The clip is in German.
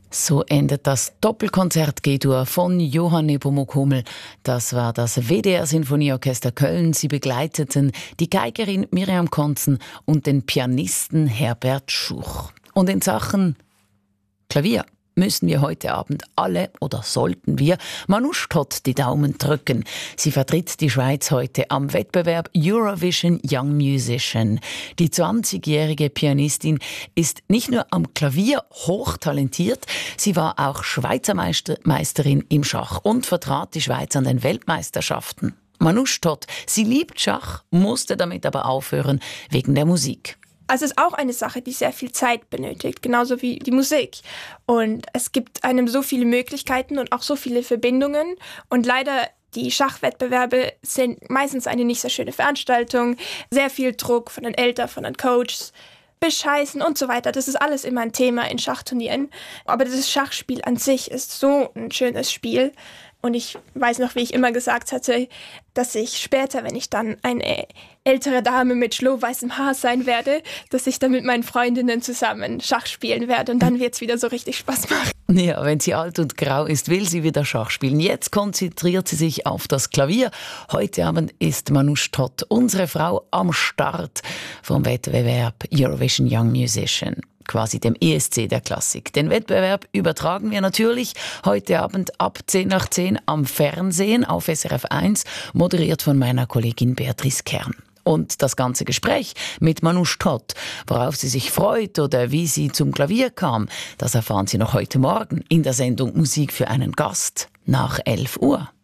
So endet das Doppelkonzert G-Dur von Johann Nepomuk Hummel. Das war das WDR Sinfonieorchester Köln. Sie begleiteten die Geigerin Miriam Konzen und den Pianisten Herbert Schuch. Und in Sachen Klavier müssen wir heute Abend alle, oder sollten wir, Manouche Todt die Daumen drücken. Sie vertritt die Schweiz heute am Wettbewerb Eurovision Young Musician. Die 20-jährige Pianistin ist nicht nur am Klavier hochtalentiert, sie war auch Schweizer Meisterin im Schach und vertrat die Schweiz an den Weltmeisterschaften. Manouche Todt, sie liebt Schach, musste damit aber aufhören wegen der Musik. Also es ist auch eine Sache, die sehr viel Zeit benötigt, genauso wie die Musik. Und es gibt einem so viele Möglichkeiten und auch so viele Verbindungen. Und leider, die Schachwettbewerbe sind meistens eine nicht sehr schöne Veranstaltung. Sehr viel Druck von den Eltern, von den Coaches, bescheißen und so weiter. Das ist alles immer ein Thema in Schachturnieren. Aber das Schachspiel an sich ist so ein schönes Spiel. Und ich weiß noch, wie ich immer gesagt hatte, dass ich später, wenn ich dann eine ältere Dame mit schlohweißem Haar sein werde, dass ich dann mit meinen Freundinnen zusammen Schach spielen werde. Und dann wird es wieder so richtig Spaß machen. Ja, wenn sie alt und grau ist, will sie wieder Schach spielen. Jetzt konzentriert sie sich auf das Klavier. Heute Abend ist Manouche Todt, unsere Frau, am Start vom Wettbewerb Eurovision Young Musician. Quasi dem ESC der Klassik. Den Wettbewerb übertragen wir natürlich heute Abend ab 10 nach 10 am Fernsehen auf SRF 1, moderiert von meiner Kollegin Beatrice Kern. Und das ganze Gespräch mit Manouche Todt, worauf sie sich freut oder wie sie zum Klavier kam, das erfahren Sie noch heute Morgen in der Sendung Musik für einen Gast nach 11 Uhr.